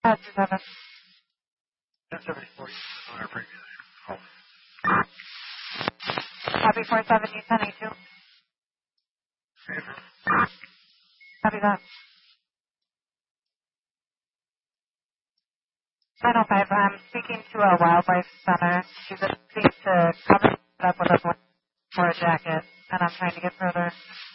27. 1074 on our previous call. Copy 470, 1082. Copy that. 905, I'm speaking to a wildlife center. She just seems to cover it up with a jacket, and I'm trying to get further.